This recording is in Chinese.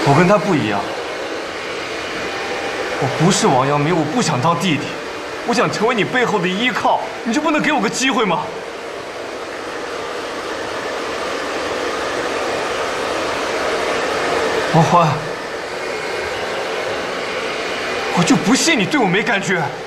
我跟他不一样，我不是王阳明，我不想当弟弟，我想成为你背后的依靠，你就不能给我个机会吗？王欢，我就不信你对我没感觉。